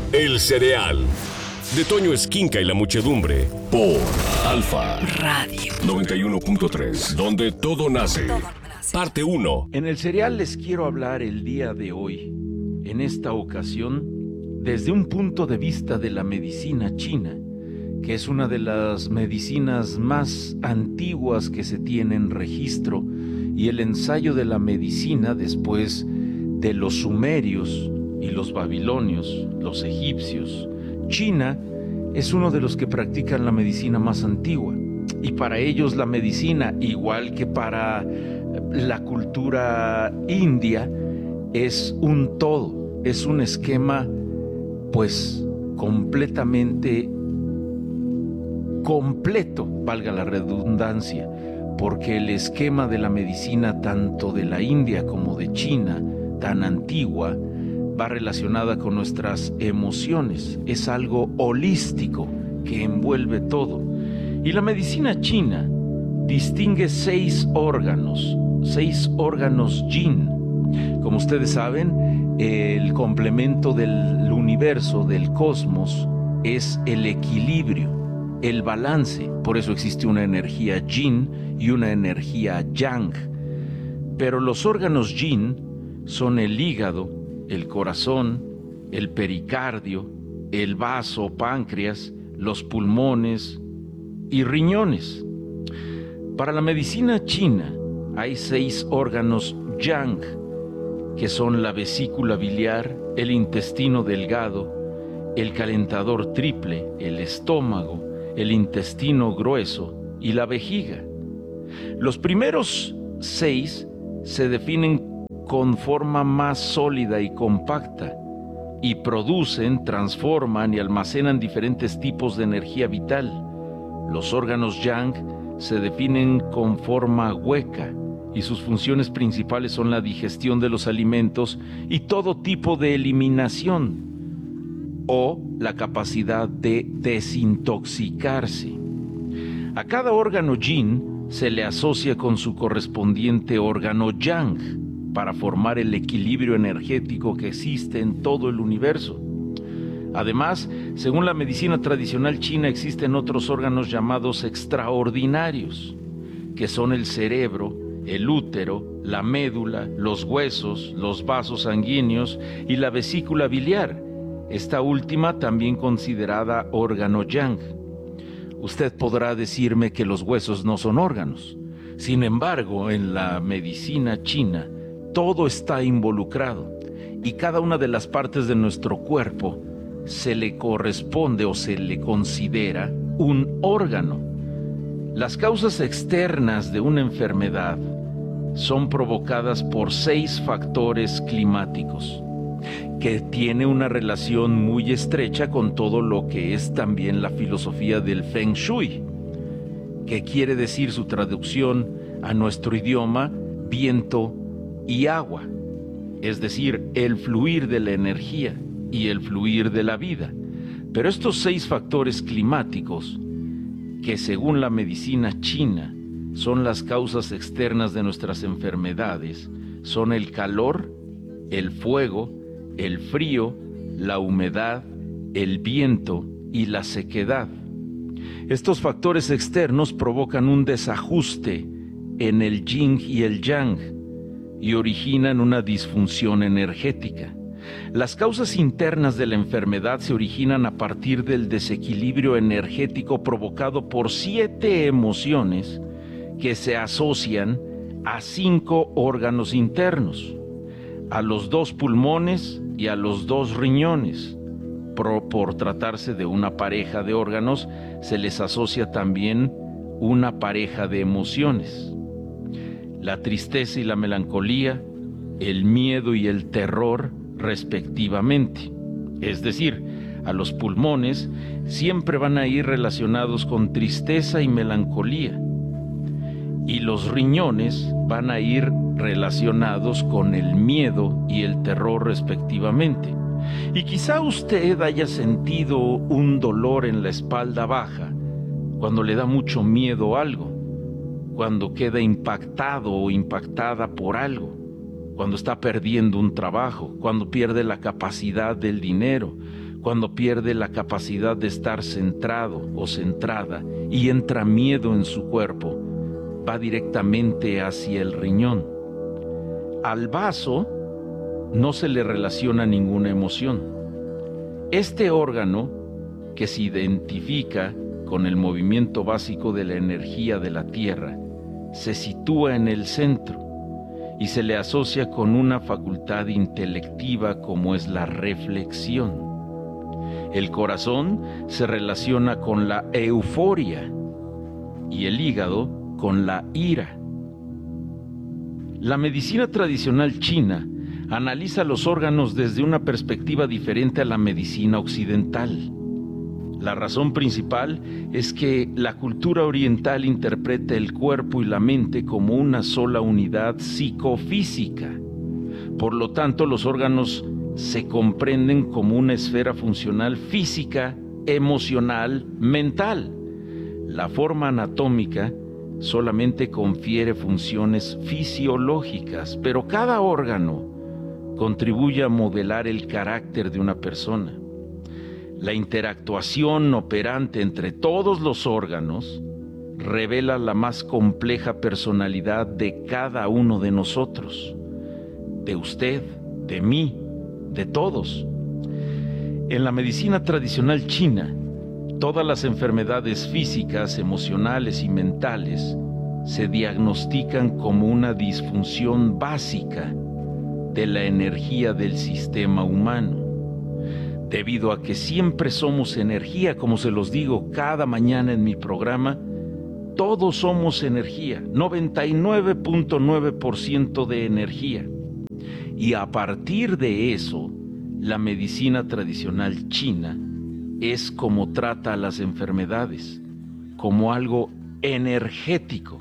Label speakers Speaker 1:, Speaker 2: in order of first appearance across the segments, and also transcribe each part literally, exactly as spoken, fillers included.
Speaker 1: El cereal, de Toño Esquinca y la muchedumbre, por Alfa
Speaker 2: Radio
Speaker 1: noventa y uno punto tres, donde todo nace. Parte uno.
Speaker 3: En el cereal les quiero hablar el día de hoy, en esta ocasión, desde un punto de vista de la medicina china, que es una de las medicinas más antiguas que se tiene en registro, y el ensayo de la medicina después de los sumerios y los babilonios, los egipcios. China es uno de los que practican la medicina más antigua, y para ellos la medicina, igual que para la cultura india, es un todo, es un esquema pues completamente completo, valga la redundancia, porque el esquema de la medicina tanto de la India como de China, tan antigua, va relacionada con nuestras emociones, es algo holístico que envuelve todo. Y la medicina china distingue seis órganos, seis órganos yin. Como ustedes saben, el complemento del universo, del cosmos, es el equilibrio, el balance. Por eso existe una energía yin y una energía yang. Pero los órganos yin son el hígado, el corazón, el pericardio, el vaso, páncreas, los pulmones y riñones. Para la medicina china hay seis órganos yang, que son la vesícula biliar, el intestino delgado, el calentador triple, el estómago, el intestino grueso y la vejiga. Los primeros seis se definen con forma más sólida y compacta y producen, transforman y almacenan diferentes tipos de energía vital. Los órganos yang se definen con forma hueca y sus funciones principales son la digestión de los alimentos y todo tipo de eliminación o la capacidad de desintoxicarse. A cada órgano yin se le asocia con su correspondiente órgano yang para formar el equilibrio energético que existe en todo el universo. Además, según la medicina tradicional china, existen otros órganos llamados extraordinarios, que son el cerebro, el útero, la médula, los huesos, los vasos sanguíneos y la vesícula biliar, esta última también considerada órgano yang. Usted podrá decirme que los huesos no son órganos. Sin embargo, en la medicina china, todo está involucrado y cada una de las partes de nuestro cuerpo se le corresponde o se le considera un órgano. Las causas externas de una enfermedad son provocadas por seis factores climáticos, que tiene una relación muy estrecha con todo lo que es también la filosofía del Feng Shui, que quiere decir su traducción a nuestro idioma, viento y agua, es decir, el fluir de la energía y el fluir de la vida. Pero estos seis factores climáticos, que según la medicina china son las causas externas de nuestras enfermedades, son el calor, el fuego, el frío, la humedad, el viento y la sequedad. Estos factores externos provocan un desajuste en el yin y el yang y originan una disfunción energética. Las causas internas de la enfermedad se originan a partir del desequilibrio energético provocado por siete emociones que se asocian a cinco órganos internos, a los dos pulmones y a los dos riñones. Por, por tratarse de una pareja de órganos, se les asocia también una pareja de emociones: la tristeza y la melancolía, el miedo y el terror, respectivamente. Es decir, a los pulmones siempre van a ir relacionados con tristeza y melancolía, y los riñones van a ir relacionados con el miedo y el terror, respectivamente. Y quizá usted haya sentido un dolor en la espalda baja cuando le da mucho miedo algo, cuando queda impactado o impactada por algo, cuando está perdiendo un trabajo, cuando pierde la capacidad del dinero, cuando pierde la capacidad de estar centrado o centrada y entra miedo en su cuerpo, va directamente hacia el riñón. Al vaso no se le relaciona ninguna emoción. Este órgano, que se identifica con el movimiento básico de la energía de la Tierra, se sitúa en el centro y se le asocia con una facultad intelectiva como es la reflexión. El corazón se relaciona con la euforia y el hígado con la ira. La medicina tradicional china analiza los órganos desde una perspectiva diferente a la medicina occidental. La razón principal es que la cultura oriental interpreta el cuerpo y la mente como una sola unidad psicofísica. Por lo tanto, los órganos se comprenden como una esfera funcional física, emocional, mental. La forma anatómica solamente confiere funciones fisiológicas, pero cada órgano contribuye a modelar el carácter de una persona. La interactuación operante entre todos los órganos revela la más compleja personalidad de cada uno de nosotros, de usted, de mí, de todos. En la medicina tradicional china, todas las enfermedades físicas, emocionales y mentales se diagnostican como una disfunción básica de la energía del sistema humano. Debido a que siempre somos energía, como se los digo cada mañana en mi programa, todos somos energía, noventa y nueve punto nueve por ciento de energía. Y a partir de eso, la medicina tradicional china es como trata a las enfermedades, como algo energético.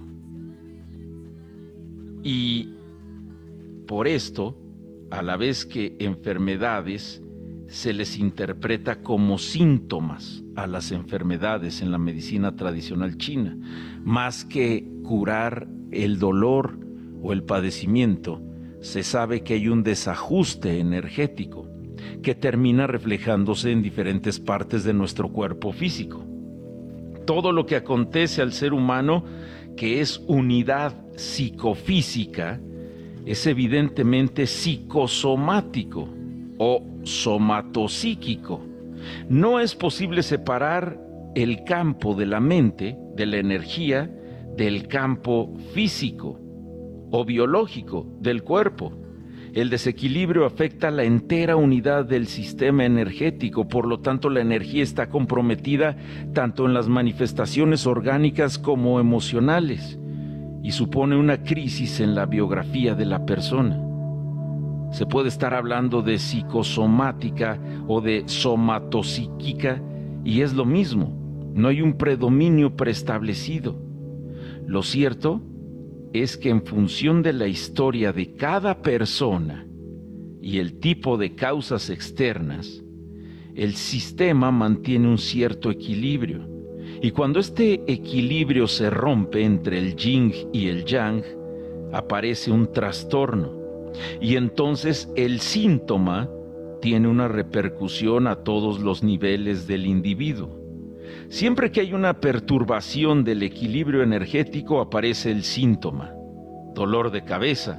Speaker 3: Y por esto, a la vez que enfermedades se les interpreta como síntomas a las enfermedades en la medicina tradicional china, más que curar el dolor o el padecimiento. Se sabe que hay un desajuste energético que termina reflejándose en diferentes partes de nuestro cuerpo físico. Todo lo que acontece al ser humano, que es unidad psicofísica, es evidentemente psicosomático o somatopsíquico. No es posible separar el campo de la mente, de la energía, del campo físico o biológico del cuerpo. El desequilibrio afecta la entera unidad del sistema energético, por lo tanto la energía está comprometida tanto en las manifestaciones orgánicas como emocionales y supone una crisis en la biografía de la persona. Se puede estar hablando de psicosomática o de somatopsíquica y es lo mismo, no hay un predominio preestablecido. Lo cierto es que en función de la historia de cada persona y el tipo de causas externas, el sistema mantiene un cierto equilibrio. Y cuando este equilibrio se rompe entre el yin y el yang, aparece un trastorno. Y entonces el síntoma tiene una repercusión a todos los niveles del individuo. Siempre que hay una perturbación del equilibrio energético aparece el síntoma: dolor de cabeza,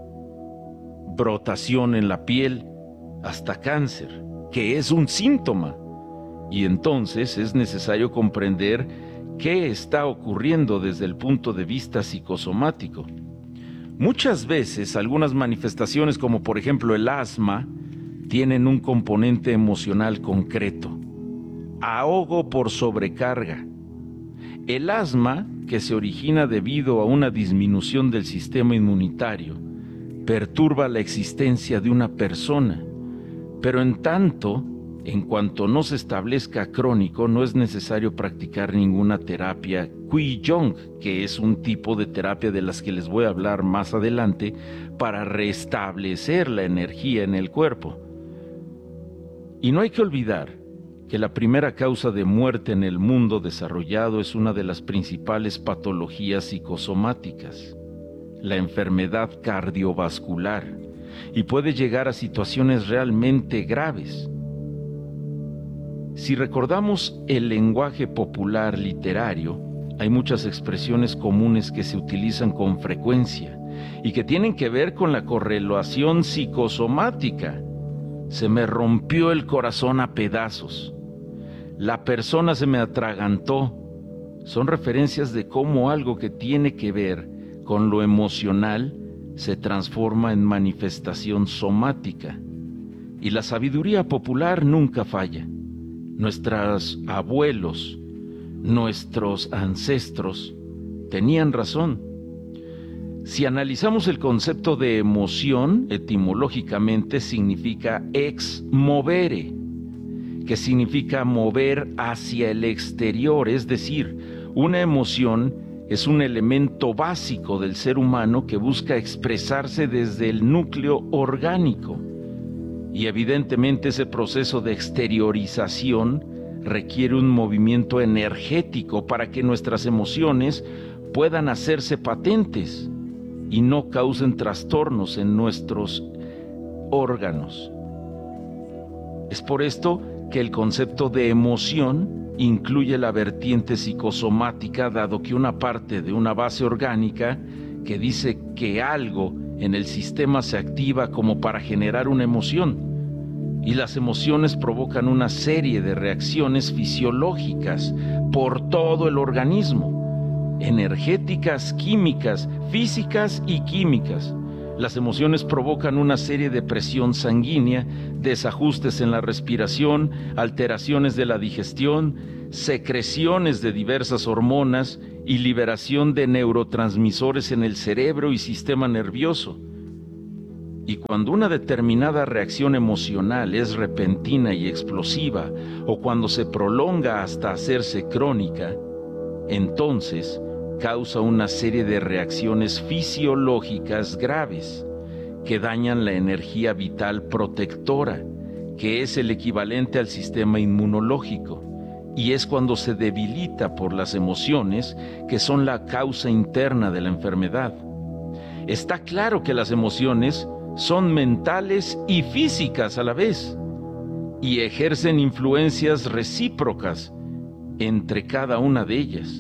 Speaker 3: brotación en la piel, hasta cáncer, que es un síntoma. Y entonces es necesario comprender qué está ocurriendo desde el punto de vista psicosomático. Muchas veces algunas manifestaciones, como por ejemplo el asma, tienen un componente emocional concreto: ahogo por sobrecarga. El asma, que se origina debido a una disminución del sistema inmunitario, perturba la existencia de una persona, pero en tanto, en cuanto no se establezca crónico, no es necesario practicar ninguna terapia Qigong, que es un tipo de terapia de las que les voy a hablar más adelante, para restablecer la energía en el cuerpo. Y no hay que olvidar que la primera causa de muerte en el mundo desarrollado es una de las principales patologías psicosomáticas, la enfermedad cardiovascular, y puede llegar a situaciones realmente graves. Si recordamos el lenguaje popular literario, hay muchas expresiones comunes que se utilizan con frecuencia y que tienen que ver con la correlación psicosomática. Se me rompió el corazón a pedazos. La persona se me atragantó. Son referencias de cómo algo que tiene que ver con lo emocional se transforma en manifestación somática. Y la sabiduría popular nunca falla. Nuestros abuelos, nuestros ancestros tenían razón. Si analizamos el concepto de emoción, etimológicamente significa ex movere, que significa mover hacia el exterior, es decir, una emoción es un elemento básico del ser humano que busca expresarse desde el núcleo orgánico. Y evidentemente ese proceso de exteriorización requiere un movimiento energético para que nuestras emociones puedan hacerse patentes y no causen trastornos en nuestros órganos. Es por esto que el concepto de emoción incluye la vertiente psicosomática, dado que una parte de una base orgánica que dice que algo en el sistema se activa como para generar una emoción, y las emociones provocan una serie de reacciones fisiológicas por todo el organismo, energéticas, químicas, físicas y químicas. Las emociones provocan una serie de presión sanguínea, desajustes en la respiración, alteraciones de la digestión, secreciones de diversas hormonas y liberación de neurotransmisores en el cerebro y sistema nervioso. Y cuando una determinada reacción emocional es repentina y explosiva, o cuando se prolonga hasta hacerse crónica, entonces causa una serie de reacciones fisiológicas graves que dañan la energía vital protectora, que es el equivalente al sistema inmunológico, y es cuando se debilita por las emociones que son la causa interna de la enfermedad. Está claro que las emociones son mentales y físicas a la vez, y ejercen influencias recíprocas entre cada una de ellas.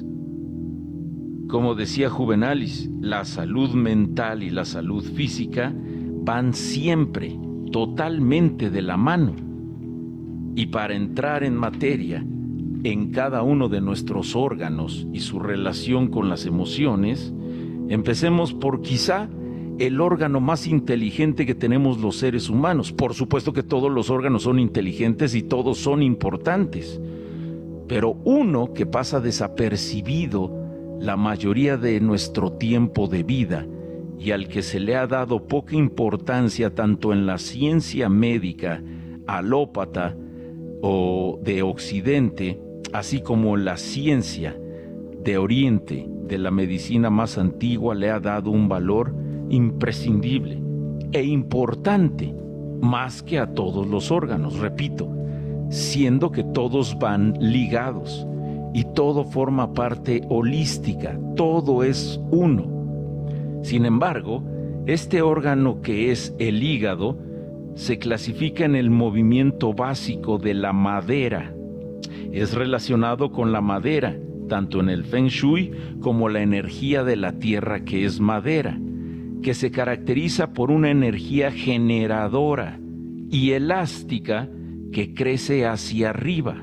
Speaker 3: Como decía Juvenalis, la salud mental y la salud física van siempre totalmente de la mano. Y para entrar en materia, en cada uno de nuestros órganos y su relación con las emociones, empecemos por quizá el órgano más inteligente que tenemos los seres humanos. Por supuesto que todos los órganos son inteligentes y todos son importantes, pero uno que pasa desapercibido la mayoría de nuestro tiempo de vida y al que se le ha dado poca importancia tanto en la ciencia médica, alópata o de Occidente, así como la ciencia de Oriente, de la medicina más antigua, le ha dado un valor imprescindible e importante, más que a todos los órganos, repito, siendo que todos van ligados y todo forma parte holística, todo es uno. Sin embargo, este órgano que es el hígado se clasifica en el movimiento básico de la madera. Es relacionado con la madera, tanto en el Feng Shui como la energía de la tierra que es madera, que se caracteriza por una energía generadora y elástica que crece hacia arriba.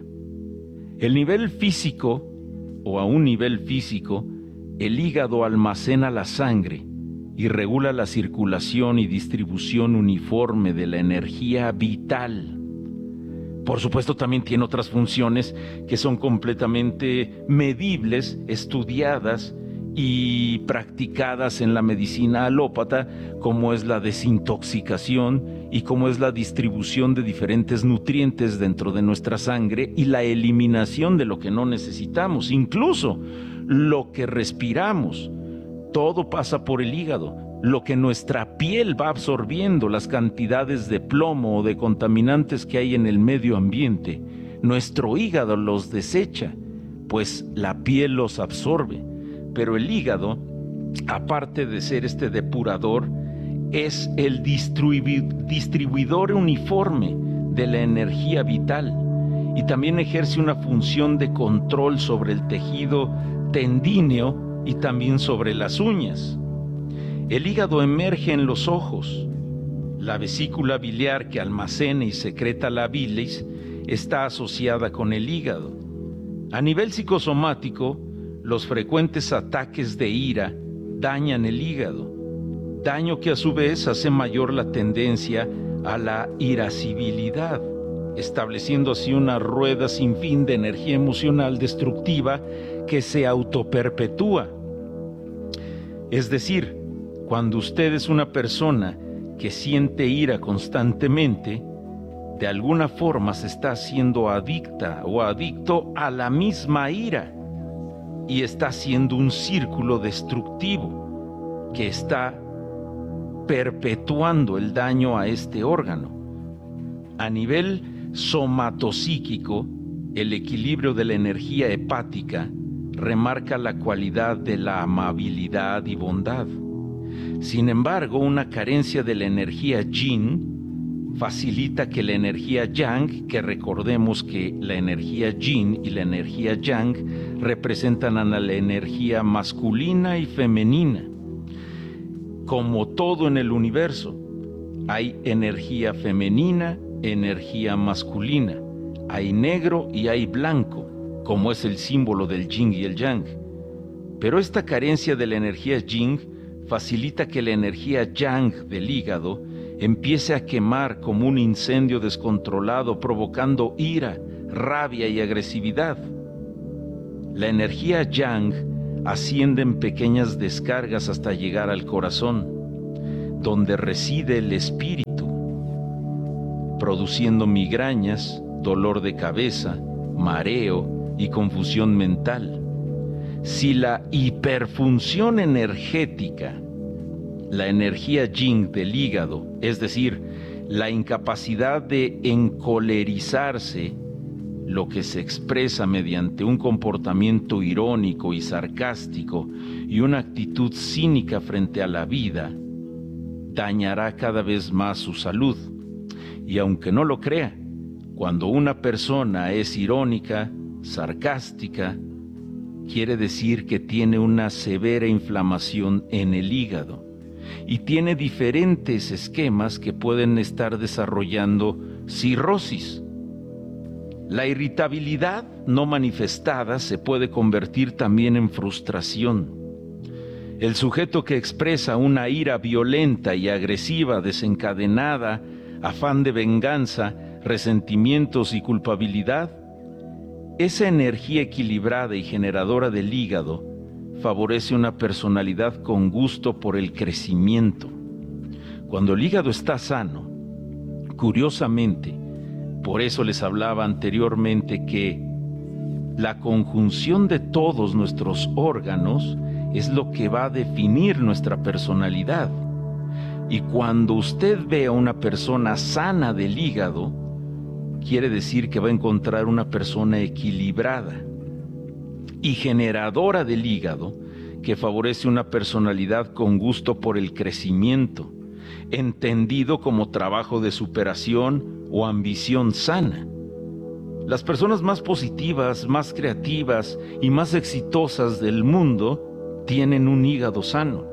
Speaker 3: El nivel físico, o a un nivel físico, el hígado almacena la sangre y regula la circulación y distribución uniforme de la energía vital. Por supuesto, también tiene otras funciones que son completamente medibles, estudiadas y practicadas en la medicina alópata, como es la desintoxicación y como es la distribución de diferentes nutrientes dentro de nuestra sangre y la eliminación de lo que no necesitamos, incluso lo que respiramos. Todo pasa por el hígado. Lo que nuestra piel va absorbiendo, las cantidades de plomo o de contaminantes que hay en el medio ambiente, nuestro hígado los desecha, pues la piel los absorbe. Pero el hígado, aparte de ser este depurador, es el distribu- distribuidor uniforme de la energía vital y también ejerce una función de control sobre el tejido tendíneo y también sobre las uñas. El hígado emerge en los ojos. La vesícula biliar que almacena y secreta la bilis está asociada con el hígado. A nivel psicosomático, los frecuentes ataques de ira dañan el hígado, daño que a su vez hace mayor la tendencia a la irascibilidad, estableciendo así una rueda sin fin de energía emocional destructiva que se autoperpetúa. Es decir, cuando usted es una persona que siente ira constantemente, de alguna forma se está haciendo adicta o adicto a la misma ira y está haciendo un círculo destructivo que está perpetuando el daño a este órgano. A nivel somatopsíquico, el equilibrio de la energía hepática remarca la cualidad de la amabilidad y bondad. Sin embargo, una carencia de la energía yin facilita que la energía yang, que recordemos que la energía yin y la energía yang representan a la energía masculina y femenina. Como todo en el universo, hay energía femenina, energía masculina, hay negro y hay blanco, como es el símbolo del yin y el yang. Pero esta carencia de la energía yin facilita que la energía yang del hígado empiece a quemar como un incendio descontrolado, provocando ira, rabia y agresividad. La energía yang asciende en pequeñas descargas hasta llegar al corazón, donde reside el espíritu, produciendo migrañas, dolor de cabeza, mareo y confusión mental. Si la hiperfunción energética, la energía yin del hígado, es decir, la incapacidad de encolerizarse, lo que se expresa mediante un comportamiento irónico y sarcástico y una actitud cínica frente a la vida, dañará cada vez más su salud. Y aunque no lo crea, cuando una persona es irónica, sarcástica, quiere decir que tiene una severa inflamación en el hígado y tiene diferentes esquemas que pueden estar desarrollando cirrosis. La irritabilidad no manifestada se puede convertir también en frustración. El sujeto que expresa una ira violenta y agresiva desencadenada, afán de venganza, resentimientos y culpabilidad, esa energía equilibrada y generadora del hígado favorece una personalidad con gusto por el crecimiento. Cuando el hígado está sano, curiosamente, por eso les hablaba anteriormente que la conjunción de todos nuestros órganos es lo que va a definir nuestra personalidad. Y cuando usted ve a una persona sana del hígado, quiere decir que va a encontrar una persona equilibrada y generadora del hígado, que favorece una personalidad con gusto por el crecimiento, entendido como trabajo de superación o ambición sana. Las personas más positivas, más creativas y más exitosas del mundo tienen un hígado sano.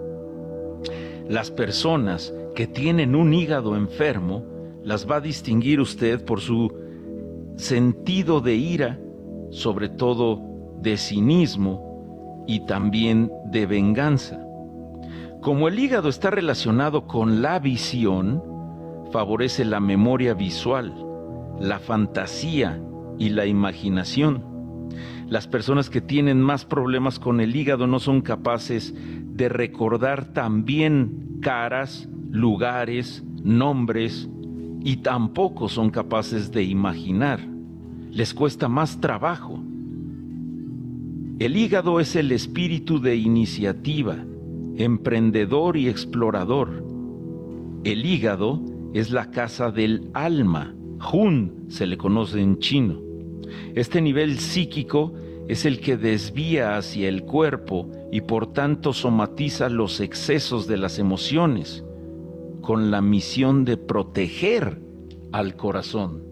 Speaker 3: Las personas que tienen un hígado enfermo las va a distinguir usted por su sentido de ira, sobre todo de cinismo y también de venganza. Como el hígado está relacionado con la visión, favorece la memoria visual, la fantasía y la imaginación. Las personas que tienen más problemas con el hígado no son capaces de recordar tan bien caras, lugares, nombres, y tampoco son capaces de imaginar. Les cuesta más trabajo. El hígado es el espíritu de iniciativa, emprendedor y explorador. El hígado es la casa del alma, Hun se le conoce en chino. Este nivel psíquico es el que desvía hacia el cuerpo y por tanto somatiza los excesos de las emociones, con la misión de proteger al corazón.